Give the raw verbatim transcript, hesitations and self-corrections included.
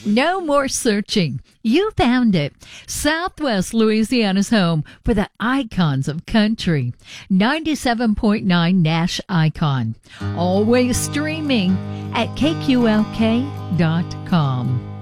No more searching. You found it. Southwest Louisiana's home for the icons of country. ninety-seven point nine Nash Icon. Always streaming at K Q L K dot com.